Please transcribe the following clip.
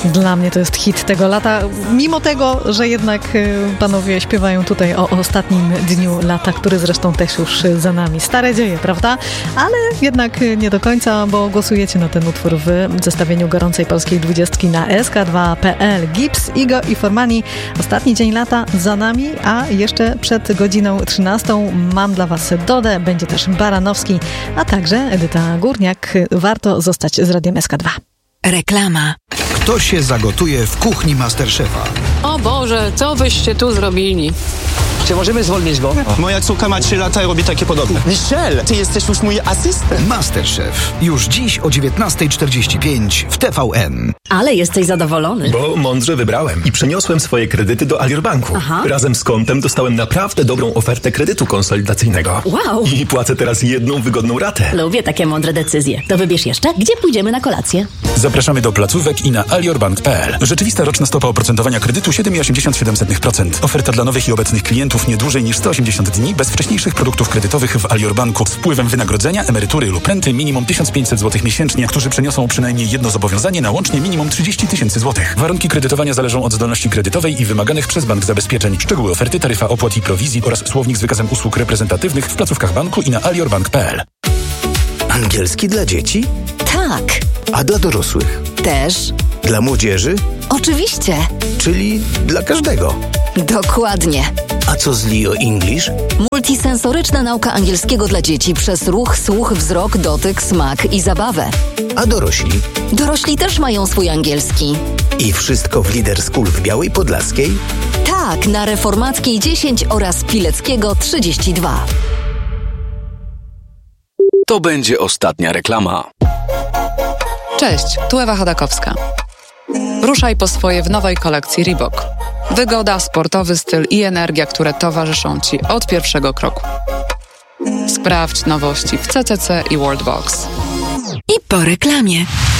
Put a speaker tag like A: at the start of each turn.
A: Dla mnie to jest hit tego lata, mimo tego, że jednak panowie śpiewają tutaj o ostatnim dniu lata, który zresztą też już za nami. Stare dzieje, prawda? Ale jednak nie do końca, bo głosujecie na ten utwór w zestawieniu gorącej polskiej 20 na sk2.pl. Gibbs, Igo i Formani. Ostatni dzień lata za nami, a jeszcze przed godziną 13 mam dla was Dodę, będzie też Baranowski, a także Edyta Górniak. Warto zostać z Radiem SK2.
B: Reklama.
C: Kto się zagotuje w kuchni MasterChefa?
D: O Boże, co byście tu zrobili?
E: Czy możemy zwolnić go? Moja córka ma 3 lata i robi takie podobne. Michel, ty jesteś już mój asystent.
C: MasterChef. Już dziś o 19:45 w TVN.
B: Ale jesteś zadowolony.
F: Bo mądrze wybrałem i przeniosłem swoje kredyty do Alior Banku. Razem z kontem dostałem naprawdę dobrą ofertę kredytu konsolidacyjnego.
B: Wow!
F: I płacę teraz jedną wygodną ratę.
B: Lubię takie mądre decyzje. To wybierz jeszcze, gdzie pójdziemy na kolację.
G: Zapraszamy do placówek i na aliorbank.pl. Rzeczywista roczna stopa oprocentowania kredytu 7,87%. Oferta dla nowych i obecnych klientów nie dłużej niż 180 dni bez wcześniejszych produktów kredytowych w Alior Banku z wpływem wynagrodzenia, emerytury lub renty minimum 1500 zł miesięcznie, którzy przeniosą przynajmniej jedno zobowiązanie na łącznie minimum 30 000 zł. Warunki kredytowania zależą od zdolności kredytowej i wymaganych przez bank zabezpieczeń. Szczegóły oferty, taryfa opłat i prowizji oraz słownik z wykazem usług reprezentatywnych w placówkach banku i na aliorbank.pl.
H: Angielski dla dzieci?
B: Tak.
H: A dla dorosłych?
B: Też.
H: Dla młodzieży?
B: Oczywiście.
H: Czyli dla każdego.
B: Dokładnie.
H: A co z Leo English?
B: Multisensoryczna nauka angielskiego dla dzieci przez ruch, słuch, wzrok, dotyk, smak i zabawę.
H: A dorośli?
B: Dorośli też mają swój angielski.
H: I wszystko w Leader School w Białej Podlaskiej?
B: Tak, na Reformackiej 10 oraz Pileckiego 32.
I: To będzie ostatnia reklama.
D: Cześć, tu Ewa Chodakowska. Ruszaj po swoje w nowej kolekcji Reebok. Wygoda, sportowy styl i energia, które towarzyszą Ci od pierwszego kroku. Sprawdź nowości w CCC i Worldbox.
B: I po reklamie.